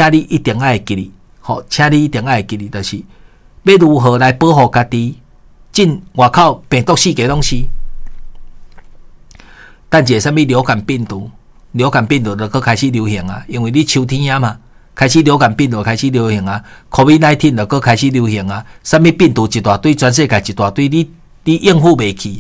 请你一定要记哩，请你一定要记哩，就是要如何来保护家己，进外口病毒世界拢是。但一个什么流感病毒就搁开始流行啊，因为你秋天啊嘛，开始流感病毒开始流行啊 ，COVID-19 就搁开始流行啊，什么病毒一大堆，全世界一大堆，你应付袂起，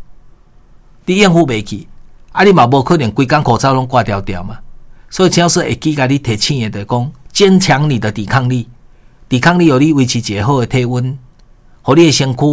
啊，你嘛无可能规工口罩拢挂掉嘛，所以只要是会记甲你提醒的，就讲坚强你的抵抗力，互你维持一个好的体温，互你的身躯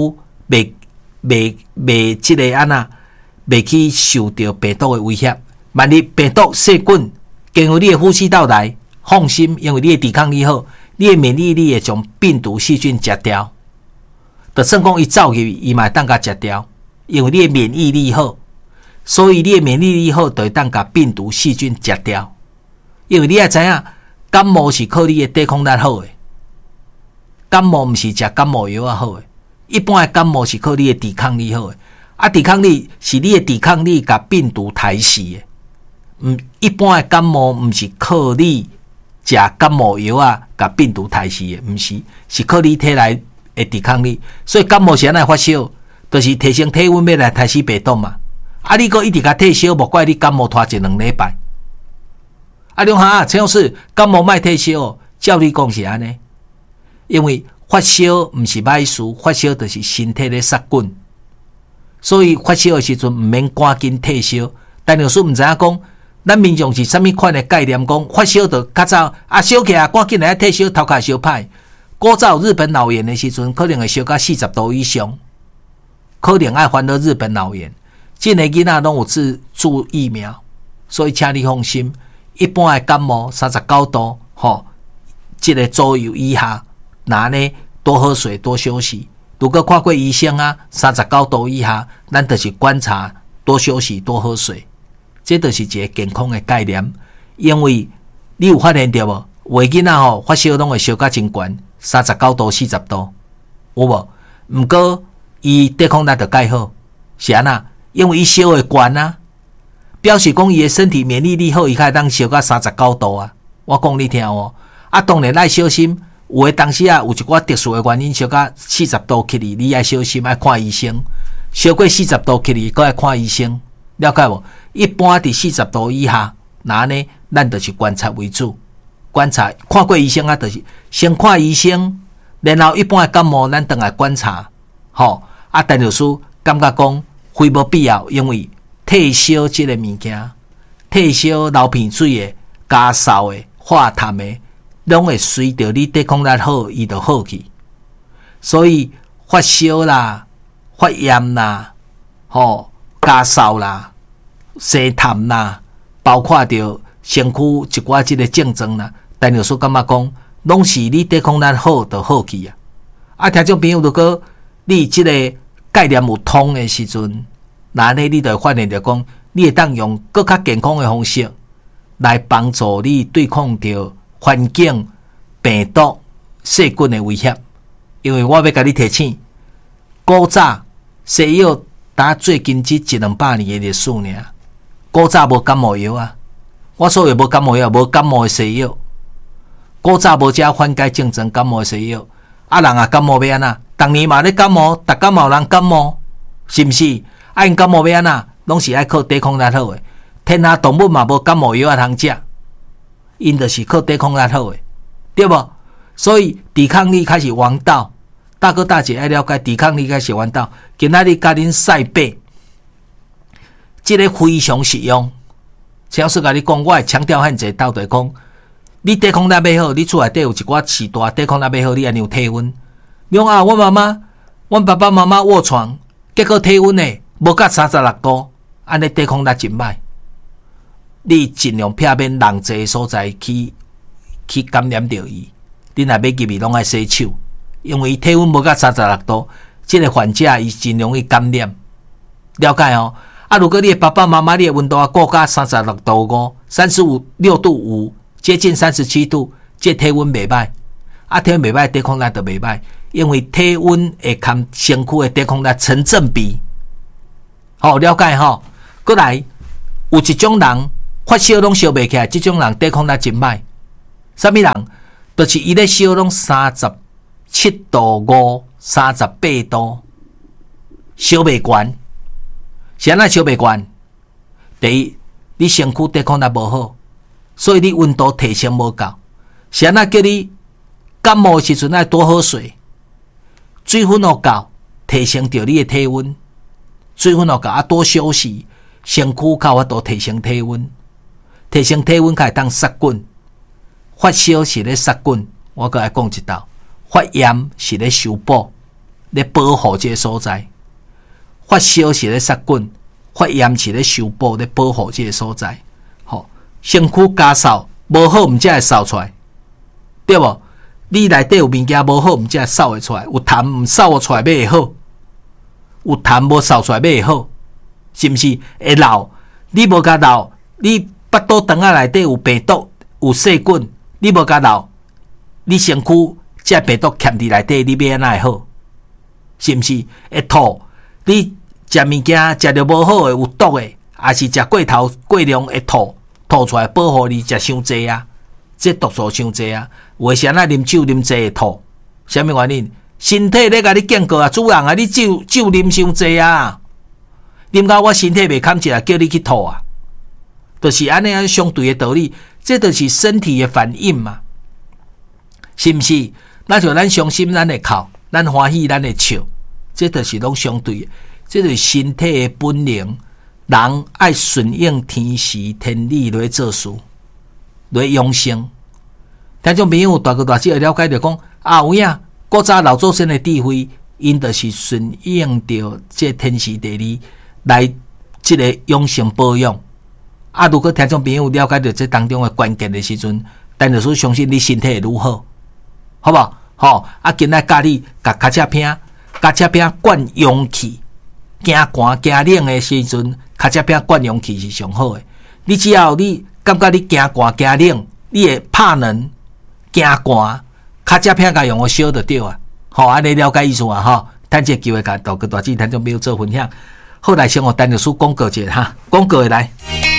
袂即个安那。袂去受到病毒的威胁，万一病毒细菌经由你的呼吸道来，放心，因为你的抵抗力好，你的免疫力会将病毒细菌食掉。就算讲伊走去，伊嘛会当甲食掉，因为你的免疫力好，所以你的免疫力好，就会当甲病毒细菌食掉。因为你也知影，感冒是靠你的抵抗力好的，感冒毋是食感冒药啊好的，一般的感冒是靠你的抵抗力好的。啊，抵抗力是你的抵抗力甲病毒抬死的，一般的感冒毋是靠你食感冒药啊甲病毒抬死的，毋是，是靠你体内的抵抗力。所以感冒是安怎发烧，就是提升体温要来抬死病毒嘛。啊，你搁一直甲退烧，莫怪你感冒拖一2礼拜。啊，梁下陈老师，感冒莫退烧，照你讲是安尼，因为发烧毋是歹事，发烧就是身体咧杀菌。所以发烧的时阵，毋免赶紧退烧。但老师毋知影讲，咱民众是啥物款的概念？讲发烧就较早啊，烧起来赶紧来退烧，头壳烧歹。古早日本脑炎的时阵，可能会烧到40度以上，可能爱患到日本脑炎。这个囡仔拢有注疫苗，所以请你放心。一般的感冒39度，这个左右以下，那呢多喝水，多休息。如果看过医生啊，39度以下，咱就是观察，多休息，多喝水，这就是一个健康的概念。因为你有发现到无？有的囡仔发烧拢会烧到真悬，39度、40度，有无？毋过伊抵抗力就介好，是安那？因为伊烧会悬啊，表示讲伊的身体免疫力好，伊才当烧到39度啊。我讲你听哦，啊，当然爱小心。有的当时啊，有一寡特殊的原因，烧到40度起哩，你要小心，爱看医生。烧过40度起哩，搁爱看医生，了解无？一般伫40度以下，那呢，咱就是观察为主。观察看过医生啊，就是先看医生，然后一般的感冒，咱等来观察。啊，陈老师感觉讲非无必要，因为退烧这个物件，退烧流鼻水的、加嗽的、化痰的。拢会随着你抵抗力好，伊就好去。所以发烧啦、发炎啦、加嗽啦、生痰啦，包括着身躯一寡即个症状啦，但有说感觉讲，拢是你抵抗力好就好去啊。啊，听众朋友，如果你即个概念有通的时阵，那呢你就会发现着讲，你会当用更较健康的方式来帮助你对抗着。环境、病毒、细菌的威胁，因为我要甲你提醒，古早西药打最近这100-200年的历史呢，古早无感冒药啊，我所谓无感冒药，无感冒的西药，古早无遮缓解症状感冒的西药，啊人啊感冒要安怎？当年嘛咧感冒，逐感冒人感冒，是毋是？啊因感冒要安怎？拢是爱靠抵抗力好的，天下动物嘛无感冒药啊通食。因就是靠抵抗力好的，对不？所以抵抗力开始王道。大哥大姐爱了解抵抗力开始王道。今仔日甲恁晒背，这个非常实用。请说甲你讲，我会强调很济，到底讲，你抵抗力要好，你厝内底有一寡饲大抵抗力要好，你安尼有体温。你讲啊，阮爸爸妈妈卧床，结果体温呢无甲36度，安尼抵抗力真歹。你尽量避免人济的所在去感染到伊。你若要入去拢爱洗手，因为体温无甲36度，这个患者伊真容易感染。了解哦。啊，如果你的爸爸妈妈你的温度啊过甲36度5、35.6度5，接近37度，这体温袂歹。啊，体温袂歹，抵抗力就袂歹，因为体温会跟身躯的抵抗力成正比。好，了解吼。过来，有一种人。发烧拢烧袂起来，这种人抵抗力真歹。 啥物人？就是伊咧烧拢37度5、38度，烧袂悬。是安怎烧袂悬？第一，你身躯抵抗力无好，所以你温度提升无够。是安怎叫你感冒时阵爱多喝水？水分有够，提升着你的体温。水分有够啊，多休息，身躯较有法度提升体温。提升体温，才会当杀菌。发烧是咧杀菌，我搁来讲一道。发炎是咧修补，咧保护这个所在。发烧是咧杀菌，发炎是咧修补，咧保护这个所在。好，身躯加扫无好，毋才会扫出来，对无？你内底有物件无好，毋才会扫会出来。有痰毋扫出来，要会好；有痰无扫出来，要会好，是毋是？会老，你无甲老，你腹肚肠仔内底有病毒、有细菌，你无甲老，你身躯这病毒欠伫内底，你要安怎会好？是毋是？会吐，你食物件食着无好诶，有毒诶，还是食过头过量会吐，吐出来保护你食伤济啊，这毒素伤济啊。有诶时仔啉酒啉济会吐，啥物原因？身体咧甲你警告啊，主人啊，你酒啉伤济啊，啉到我身体袂堪一下，叫你去吐啊，就是安尼相对诶道理，这就是身体诶反应嘛，是毋是？那就咱伤心，咱会哭；咱欢喜，咱会笑，这就是拢相对的。这就是身体的本能，人爱顺应天时天理来做事，来养生。听众朋友大哥大姐会了解着讲啊，有影古早老祖先的智慧，因就是顺应着这天时地利来这个养生保养。啊，如果听众朋友了解着这当中的关键的时阵，但就是相信你身体会愈好，好不好？好，啊，今仔教你甲脚车片灌阳气。惊寒惊冷的时阵，脚车片灌阳气是上好的。你只要你感觉你惊寒惊冷，你会怕冷惊寒，脚车片甲用个烧就对啊。好，安尼了解意思啊？哈，趁这机会甲大哥大姐听众朋友做分享。好，来先互陈律师广告一下哈，广告来。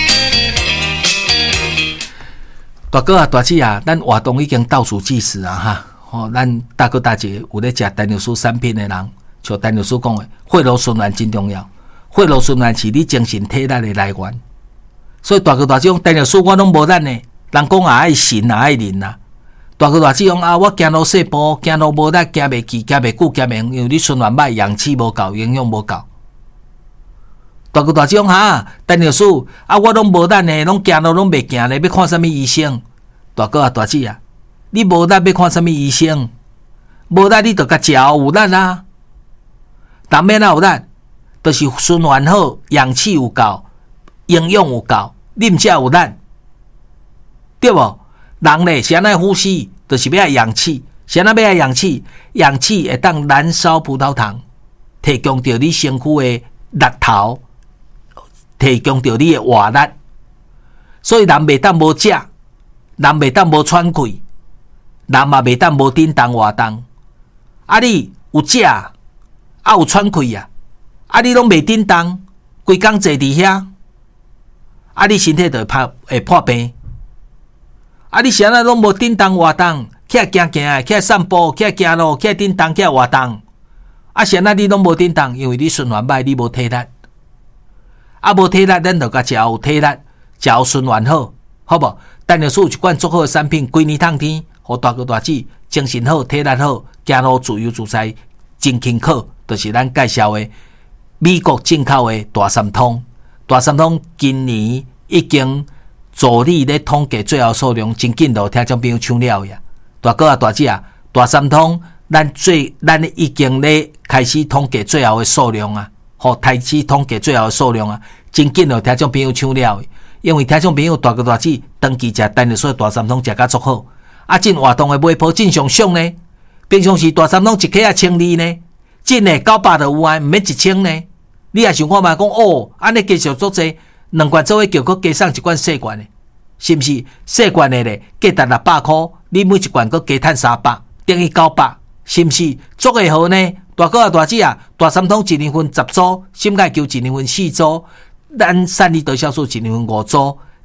大哥啊，大姐啊，咱活动已经倒数计时啊哈。哦，咱大哥大姐有咧食陈律师产品的人。像陈律师讲的，血路循环真重要。血路循环是你精神体力的来源。所以大哥大姐讲，陈律师我拢无咱呢。人讲也爱神也爱人啊。大哥大姐讲啊，我行路细步，行路无力，行袂去，行袂久，行袂远，因为你循环歹，阳气无够，营养无够。大哥大姐讲哈，陈律师啊，我拢无咱呢，拢行路拢袂行呢，要看什么医生？大哥啊，大姐啊，你无力要看什么医生？无力你就甲食有力啊。但免哪有力，就是循环好，阳气有够，营养有够，你毋才有力，对无？人咧是安怎呼吸，就是要爱氧气。是安怎要爱氧气？氧气会当燃烧葡萄糖，提供着你身躯的力头，提供着你的活力。所以人袂当无食，人袂当无喘气，人嘛袂当无振动活动。啊，你有食？啊，有喘气啊！啊，你拢袂振动，规工坐伫遐，啊，你身体就会破病。啊，你是安怎拢无振动活动，起来行行，起来散步，起来行路，起来振动，起来活动。啊，是安怎你拢无振动，因为你循环歹，你无体力。啊，无体力，咱就甲食有体力，食有循环好，好无？陈律师有一款足好的产品，规年通天，互大哥大姐精神好，体力好，行路自由自在，真轻巧。就是咱介绍的美国进口的大三通。大三通今年已经助力咧统计最后数量，真紧咯，听众朋友抢了呀！大哥啊，大姐啊，大三通咱已经咧开始统计最后的数量啊，开始统计最后的数量啊，真紧咯，听众朋友抢了。因为听众朋友大哥大姐长期食陈律师大三通食甲足好，啊，进活动的买铺正常上呢，平常时大三通一克啊1200呢。真诶，900就有啊，毋免1000呢。你也想看嘛？讲哦，安尼继续做济，2罐做伙叫佮加送一罐细罐诶，是毋是？细罐诶咧，价值600块，你每一罐佮加趁300，等于900，是毋是？足会好呢？大哥啊，大姐啊，大三通一年份10组，心钙球一年份4组，咱3厘多酵素一年份5组，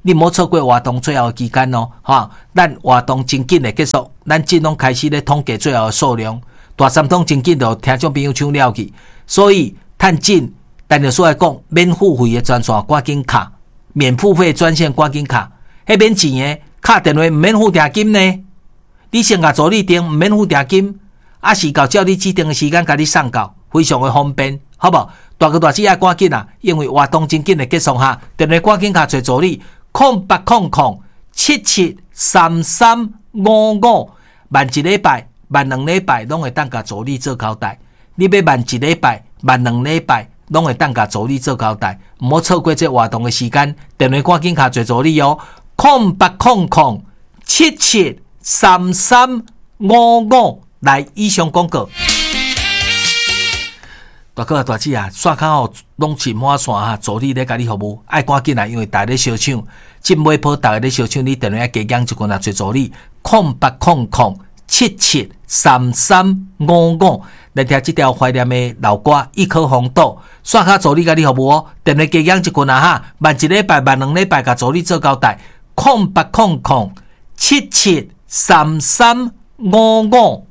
你莫错过活动最后的期间哦，哈！咱活动真紧的结束，咱真拢开始咧统计最后的数量。大三通真紧就听众朋友抢了去，所以趁紧，但就说来讲，免付费的专线赶紧卡，免付费专线赶紧卡，迄免钱的卡电话唔免付定金呢。你先甲助理订唔免付定金，啊是到照你指定的时间甲你送到，非常的方便，好无？大哥大姐啊，赶紧啊，因为活动真紧的结束哈，电话赶紧卡找助理。0800773355，慢一礼拜、慢2礼拜，拢会当甲助理做交代。你要慢1礼拜、慢2礼拜，拢会当甲助理做交代。唔好错过这活动的时间，电话赶紧卡做助理哦。0800773355，来以上广告。大哥大姐啊，线卡吼拢全满线哈，助理咧甲你服务，爱赶紧来，因为大家咧烧抢，进尾鋪大家咧烧抢，你电话加讲一句若做助理，0800773355，来听这条怀念的老歌，一颗红豆，线卡助理甲你服务哦，电话加讲一句啦哈，慢1礼拜、慢2礼拜，甲助理做交代，0800773355。